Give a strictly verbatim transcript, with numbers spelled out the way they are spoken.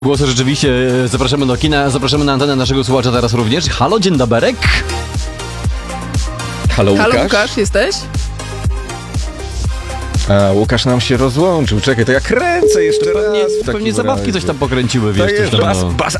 Głosy rzeczywiście, zapraszamy do kina, zapraszamy na antenę naszego słuchacza teraz również. Halo, dzień doberek. Halo, Łukasz? Halo, Łukasz, jesteś? A, Łukasz nam się rozłączył. Czekaj, to ja kręcę jeszcze Pewnie, raz. w takim pewnie zabawki razie. coś tam pokręciły, To wiesz, jest coś tam, bas, no. bas